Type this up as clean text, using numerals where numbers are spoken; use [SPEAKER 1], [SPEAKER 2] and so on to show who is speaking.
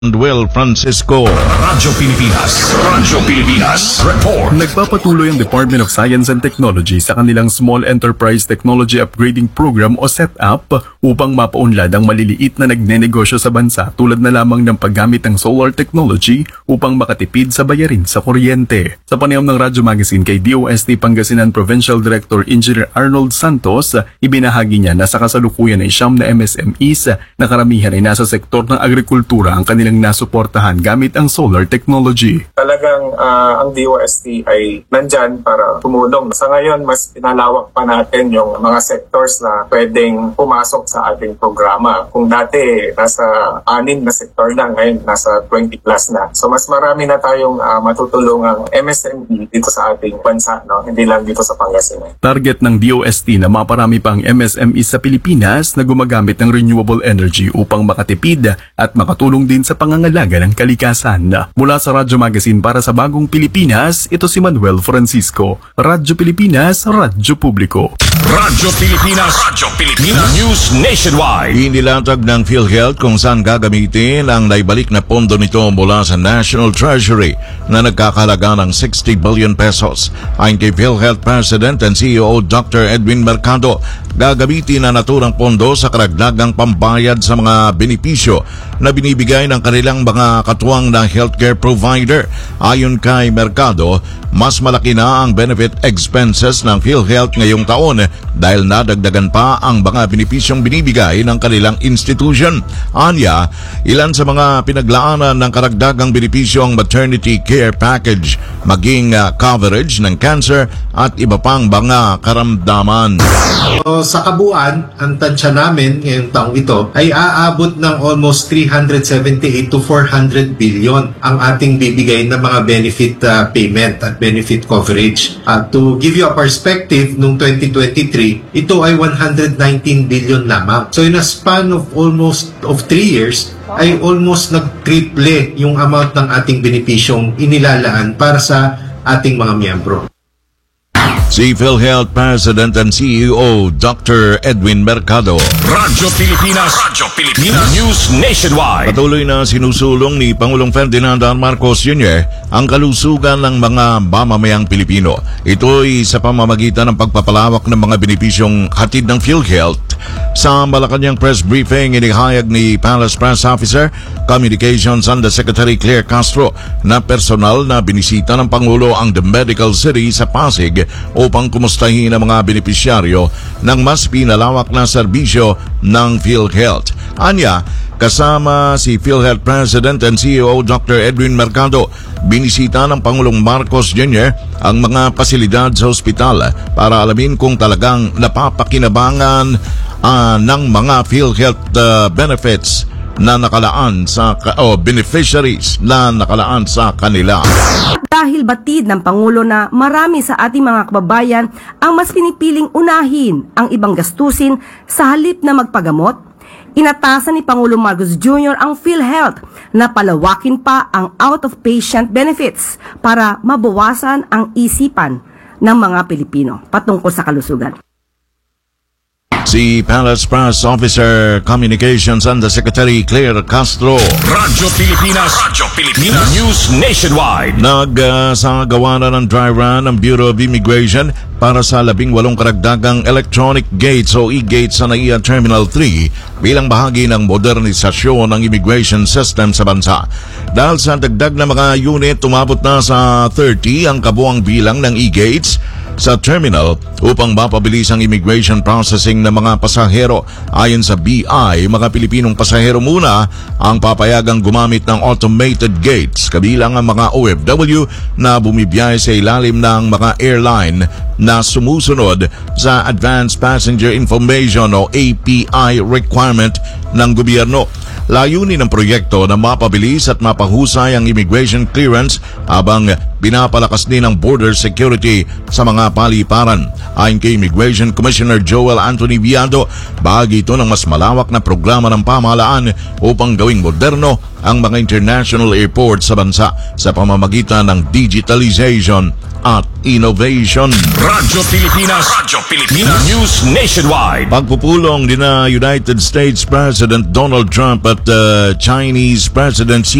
[SPEAKER 1] Will Francisco.
[SPEAKER 2] Radyo Pilipinas Report.
[SPEAKER 3] Nagpapatuloy ang Department of Science and Technology sa kanilang Small Enterprise Technology Upgrading Program o SETUP upang mapaunlad ang maliliit na nagnenegosyo sa bansa tulad na lamang ng paggamit ng solar technology upang makatipid sa bayarin sa kuryente. Sa panayam ng Radyo Magazine kay DOST Pangasinan Provincial Director Engineer Arnold Santos, ibinahagi niya na sa kasalukuyan ay siyam na MSMEs na karamihan ay nasa sektor ng agrikultura ang kanilang nasuportahan gamit ang solar technology.
[SPEAKER 4] Talagang ang DOST ay nandyan para tumulong. Sa ngayon, mas pinalawak pa natin yung mga sectors na pwedeng pumasok sa ating programa. Kung dati nasa 6 na sektor na, ngayon nasa 20 plus na. So mas marami na tayong matutulungang MSME dito sa ating bansa, no? Hindi lang dito sa Pangasinan.
[SPEAKER 3] Target ng DOST na maparami pang MSME sa Pilipinas na gumagamit ng renewable energy upang makatipid at makatulong din sa pangangalaga ng kalikasan. Mula sa Radyo Magazine para sa Bagong Pilipinas, ito si Manuel Francisco. Radyo Pilipinas, Radyo Publiko.
[SPEAKER 2] Radyo Pilipinas News Nationwide.
[SPEAKER 1] Inilatag ng PhilHealth kung saan gagamitin ang naibalik na pondo nito mula sa National Treasury na nagkakahalaga ng 60 billion pesos. Ayon kay PhilHealth President and CEO Dr. Edwin Mercado, gagamitin ang naturang pondo sa karagdagang pambayad sa mga benepisyo na binibigay ng kanilang mga katuwang na healthcare provider. Ayon kay Mercado, mas malaki na ang benefit expenses ng PhilHealth ngayong taon dahil nadagdagan pa ang mga benepisyong binibigay ng kanilang institution. Anya, ilan sa mga pinaglaanan ng karagdagang benepisyo ang maternity care package, maging coverage ng cancer at iba pang mga karamdaman.
[SPEAKER 5] Sa kabuuan, ang tansya namin ngayong taong ito ay aabot ng almost 378 to 400 billion ang ating bibigay na mga benefit payment at benefit coverage. To give you a perspective, noong 2023, ito ay 119 billion lamang. So in a span of almost 3 years, ay almost nag-triple yung amount ng ating benepisyong inilalaan para sa ating mga miyembro.
[SPEAKER 1] Si PhilHealth President and CEO Dr. Edwin Mercado.
[SPEAKER 2] Radyo Pilipinas News Nationwide.
[SPEAKER 1] Patuloy na sinusulong ni Pangulong Ferdinand R. Marcos Jr. ang kalusugan ng mga mamamayang Pilipino. Ito'y sa pamamagitan ng pagpapalawak ng mga benepisyong hatid ng PhilHealth. Sa Malacanang press briefing, inihayag ni Palace Press Officer Communications Undersecretary Claire Castro na personal na binisita ng Pangulo ang The Medical City sa Pasig upang kumustahin ang mga benepisyaryo ng mas pinalawak na serbisyo ng PhilHealth. Anya, kasama si PhilHealth President and CEO Dr. Edwin Mercado, binisita ng Pangulong Marcos Jr. ang mga pasilidad sa ospital para alamin kung talagang napapakinabangan ng mga PhilHealth benefits na nakalaan sa beneficiaries na nakalaan sa kanila.
[SPEAKER 6] Dahil batid ng Pangulo na marami sa ating mga kababayan ang mas pinipiling unahin ang ibang gastusin sa halip na magpagamot, inatasan ni Pangulo Marcos Jr. ang PhilHealth na palawakin pa ang out-of-patient benefits para mabawasan ang isipan ng mga Pilipino patungkol sa kalusugan.
[SPEAKER 1] Si Palace Press Officer Communications Undersecretary Claire Castro.
[SPEAKER 2] Radyo Pilipinas News Nationwide.
[SPEAKER 1] Nagsagawa na ng dry run ng Bureau of Immigration para sa 18 karagdagang electronic gates o e-gates sa NAIA Terminal 3 bilang bahagi ng modernisasyon ng immigration system sa bansa. Dahil sa dagdag na mga unit, tumabot na sa 30 ang kabuang bilang ng e-gates sa terminal upang mapabilis ang immigration processing ng mga pasahero. Ayon sa BI, mga Pilipinong pasahero muna ang papayagang gumamit ng automated gates, kabilang ang mga OFW na bumibiyay sa ilalim ng mga airline na sumusunod sa Advanced Passenger Information o API requirement ng gobyerno. Layunin ng proyekto na mapabilis at mapahusay ang immigration clearance habang pinapalakas din ang border security sa mga paliparan. Ayon kay Immigration Commissioner Joel Anthony Viado, bahagi ito ng mas malawak na programa ng pamahalaan upang gawing moderno ang mga international airports sa bansa sa pamamagitan ng digitalization at innovation.
[SPEAKER 2] Radyo Pilipinas. News Nationwide.
[SPEAKER 1] Pagpupulong ni na United States President Donald Trump at Chinese President Xi